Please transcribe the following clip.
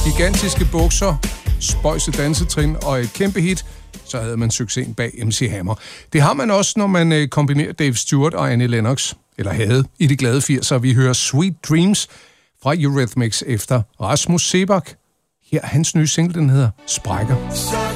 gigantiske bukser, spøjse dansetrin og et kæmpe hit, så havde man succesen bag MC Hammer. Det har man også, når man kombinerer Dave Stewart og Annie Lennox, eller havde i de glade 80'er. Vi hører Sweet Dreams fra Eurythmics efter Rasmus Seebach. Her er hans nye single, den hedder Sprækker.